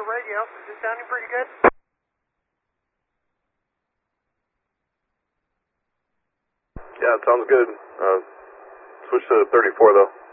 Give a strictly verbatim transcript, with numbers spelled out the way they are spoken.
the radio. Is it sounding pretty good? Yeah, it sounds good. Uh, switch to thirty-four though.